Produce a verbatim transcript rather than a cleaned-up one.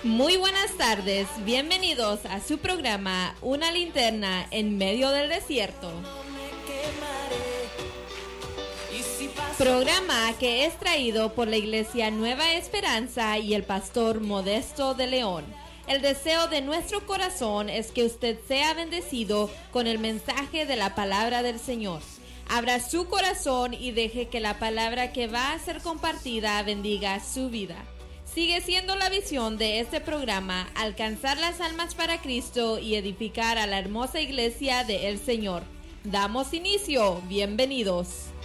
Muy buenas tardes, bienvenidos a su programa Una linterna en medio del desierto. Programa que es traído por la Iglesia Nueva Esperanza y el pastor Modesto de León. El deseo de nuestro corazón es que usted sea bendecido con el mensaje de la palabra del Señor. Abra su corazón y deje que la palabra que va a ser compartida bendiga su vida. Sigue siendo la visión de este programa alcanzar las almas para Cristo y edificar a la hermosa iglesia de El Señor. Damos inicio. Bienvenidos.